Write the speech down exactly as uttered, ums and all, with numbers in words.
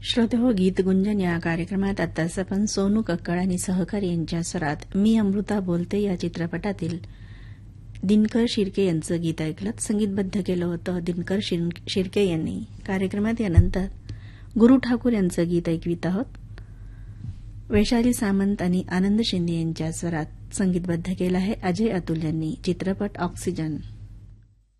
श्रोते हो, गीत गुंजन या कार्यक्रमात आताच आपण सोनू कक्कड आणि सहकारी यांच्या स्वरात मी अमृता बोलते या चित्रपटातील दिनकर शिर्के यांचं गीत ऐकलं. संगीतबद्ध केलं होतं दिनकर शिर्के यांनी. कार्यक्रमात यानंतर गुरु ठाकूर यांचं गीत ऐकवित आहोत. वैशाली सामंत आणि आनंद शिंदे यांच्या स्वरात संगीतबद्ध केलं आहे अजय अतुल यांनी. चित्रपट ऑक्सिजन.